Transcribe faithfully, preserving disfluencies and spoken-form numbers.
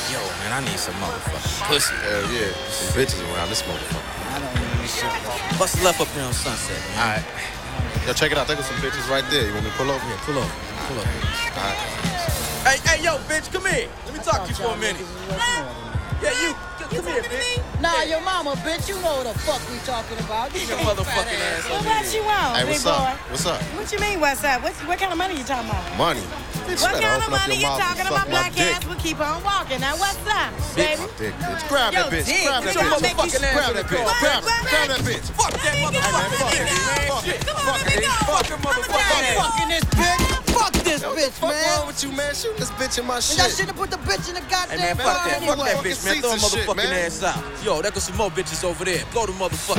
Yo, man, I need some motherfucking pussy. Hell yeah. Some bitches around this motherfucker. I don't need this shit. Bust left up here on Sunset, man. All right. Yo, check it out. There go some bitches right there. You want me to pull over? Yeah, pull over. Pull over. All right. Hey, hey, yo, bitch, come here. Let me talk to you for a minute. Yeah, you. Come here, bitch. Nah, your mama, bitch, you know what the fuck we talking about. You Your motherfucking ass Well, over what here. you want, Hey, big what's boy? up? What's up? What you mean, what's up? What, what kind of money you talking about? Money. Bitch, What better kind of open up money your you mouth and talking suck about? my Black dick. ass will keep on walking. Now, what's up, Suck baby? my dick, bitch. Grab Yo, that bitch. dick. Grab that Yo, bitch. motherfucking ass Grab in that the bitch. car. Grab What? it. Grab that bitch. Fuck that Let me get motherfucker. off Fuck this it, nigga. man. Fuck Shit. it. Come on, Fuck let me it. go. Fuck your I'ma motherfucking tell you. ass. Fucking this bitch. Fuck this Yo, what the bitch, fuck man. wrong with you, man? Shoot this bitch in my And shit. that shouldn't put the bitch in the Hey, goddamn man, fuck car that. anyway. Fuck that bitch, man. Throw a Seats and shit, motherfucking man. ass out. Yo, there go some more bitches over there. Blow the motherfucker.